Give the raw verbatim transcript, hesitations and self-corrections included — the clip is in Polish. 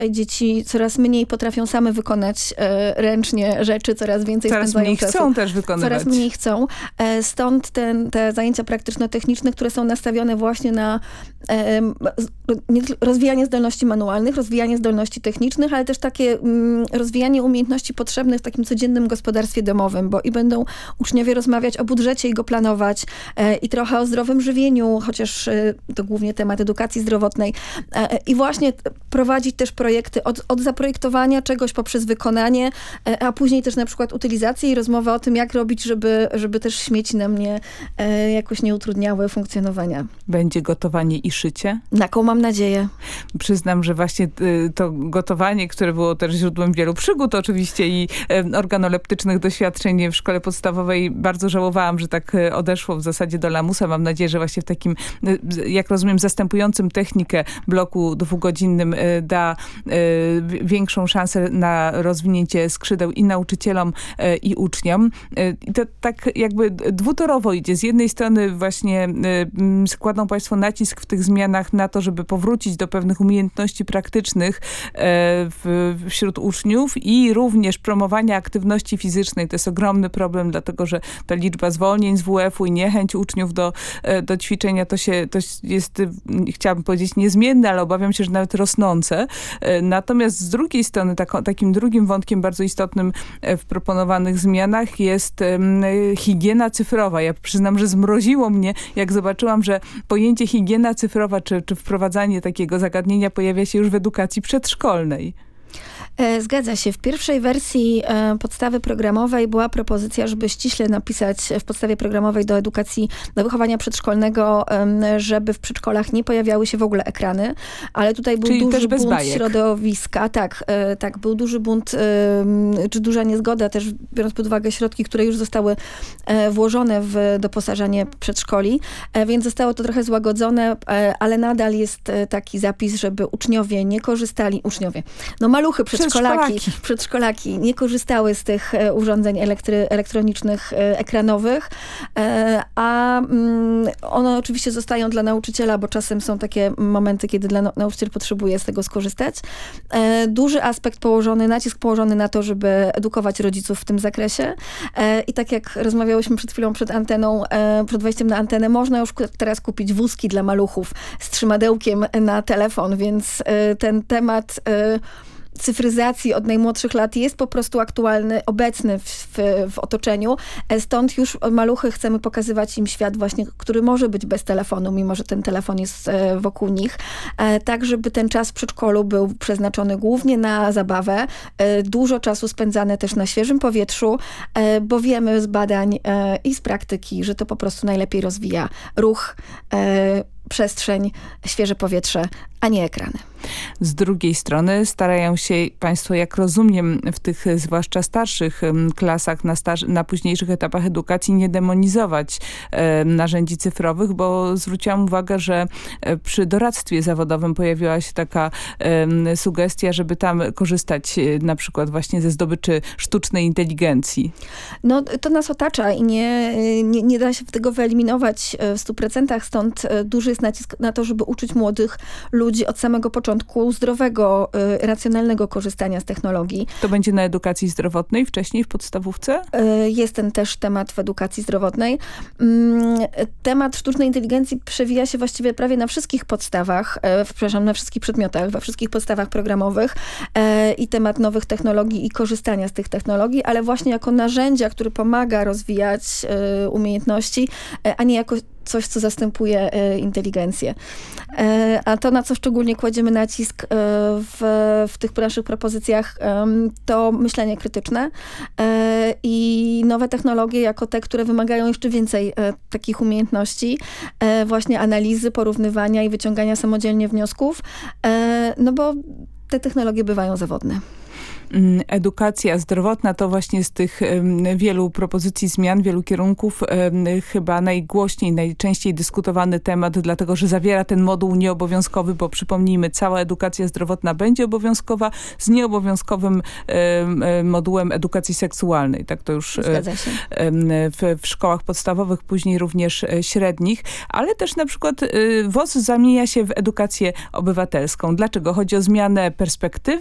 dzieci coraz mniej potrafią same wykonać ręcznie rzeczy, coraz więcej coraz spędzają mniej czasu. chcą też wykonywać. Coraz mniej chcą. Stąd ten, te zajęcia praktyczno-techniczne, które są nastawione właśnie na rozwijanie zdolności manualnych, rozwijanie zdolności technicznych, ale też takie rozwijanie umiejętności potrzebnych w takim codziennym gospodarstwie domowym, bo i będą uczniowie rozmawiać o budżecie i go planować i trochę o zdrowym żywieniu, chociaż to głównie temat edukacji zdrowotnej. I właśnie prowadzić też projekty od, od zaprojektowania czegoś poprzez wykonanie, a później też na przykład utylizację i rozmowę o tym, jak robić, żeby, żeby też śmieci nam nie, jakoś nie utrudniały funkcjonowania. Będzie gotowanie i szycie? Taką mam nadzieję. Przyznam, że właśnie to gotowanie, które było też źródłem wielu przygód oczywiście i organoleptycznych doświadczeń w szkole podstawowej, bardzo żałowałam, że tak odeszło w zasadzie do lamusa. Mam nadzieję, że właśnie w takim, jak rozumiem, zastępującym technikę bloku dwugodzinnym da większą szansę na rozwinięcie skrzydeł i nauczycielom, i uczniom. I to tak jakby dwutorowo idzie. Z jednej strony właśnie kładą państwo nacisk w tych zmianach na to, żeby powrócić do pewnych umiejętności praktycznych w, wśród uczniów i również promowania aktywności fizycznej. To jest ogromny problem, dlatego że ta liczba zwolnień z W F-u i niechęć uczniów do, do ćwiczenia to się to jest, chciałabym powiedzieć, niezmienne, ale obawiam się, że nawet rosnące. Natomiast z drugiej strony tako, takim drugim wątkiem bardzo istotnym w proponowanych zmianach jest higiena cyfrowa. Ja przyznam, że zmroziło mnie, jak zobaczyłam, że pojęcie higiena cyfrowa, czy, czy wprowadzanie takiego zagadnienia pojawia się już w edukacji przedszkolnej. Zgadza się. W pierwszej wersji podstawy programowej była propozycja, żeby ściśle napisać w podstawie programowej do edukacji, do wychowania przedszkolnego, żeby w przedszkolach nie pojawiały się w ogóle ekrany, ale tutaj był Czyli duży bunt bajek. środowiska. Tak, tak, był duży bunt, czy duża niezgoda też, biorąc pod uwagę środki, które już zostały włożone w doposażenie przedszkoli, więc zostało to trochę złagodzone, ale nadal jest taki zapis, żeby uczniowie nie korzystali, uczniowie, no maluchy przedszkolaki, Przedszkolaki. Przedszkolaki nie korzystały z tych urządzeń elektry, elektronicznych, ekranowych, a one oczywiście zostają dla nauczyciela, bo czasem są takie momenty, kiedy dla nauczyciel potrzebuje z tego skorzystać. Duży aspekt położony, nacisk położony na to, żeby edukować rodziców w tym zakresie. I tak jak rozmawiałyśmy przed chwilą przed anteną, przed wejściem na antenę, można już teraz kupić wózki dla maluchów z trzymadełkiem na telefon, więc ten temat cyfryzacji od najmłodszych lat jest po prostu aktualny, obecny w, w, w otoczeniu. Stąd już maluchy chcemy pokazywać im świat właśnie, który może być bez telefonu, mimo że ten telefon jest wokół nich. Tak, żeby ten czas w przedszkolu był przeznaczony głównie na zabawę. Dużo czasu spędzane też na świeżym powietrzu, bo wiemy z badań i z praktyki, że to po prostu najlepiej rozwija ruch, przestrzeń, świeże powietrze, a nie ekrany. Z drugiej strony starają się państwo, jak rozumiem, w tych zwłaszcza starszych klasach, na, star- na późniejszych etapach edukacji nie demonizować e, narzędzi cyfrowych, bo zwróciłam uwagę, że przy doradztwie zawodowym pojawiła się taka e, sugestia, żeby tam korzystać e, na przykład właśnie ze zdobyczy sztucznej inteligencji. No to nas otacza i nie, nie, nie da się tego wyeliminować w stu procentach, stąd duży jest nacisk na to, żeby uczyć młodych ludzi od samego początku zdrowego, y, racjonalnego korzystania z technologii. To będzie na edukacji zdrowotnej wcześniej w podstawówce? Y, jest ten też temat w edukacji zdrowotnej. Y, temat sztucznej inteligencji przewija się właściwie prawie na wszystkich podstawach, y, przepraszam, na wszystkich przedmiotach, we wszystkich podstawach programowych y, i temat nowych technologii i korzystania z tych technologii, ale właśnie jako narzędzia, które pomaga rozwijać y, umiejętności, y, a nie jako coś, co zastępuje e, inteligencję. E, a to, na co szczególnie kładziemy nacisk e, w, w tych naszych propozycjach, e, to myślenie krytyczne e, i nowe technologie jako te, które wymagają jeszcze więcej e, takich umiejętności, e, właśnie analizy, porównywania i wyciągania samodzielnie wniosków, e, no bo te technologie bywają zawodne. Edukacja zdrowotna to właśnie z tych wielu propozycji zmian, wielu kierunków chyba najgłośniej, najczęściej dyskutowany temat, dlatego że zawiera ten moduł nieobowiązkowy, bo przypomnijmy, cała edukacja zdrowotna będzie obowiązkowa z nieobowiązkowym modułem edukacji seksualnej. Tak to już w, w szkołach podstawowych, później również średnich, ale też na przykład W O S zamienia się w edukację obywatelską. Dlaczego? Chodzi o zmianę perspektywy,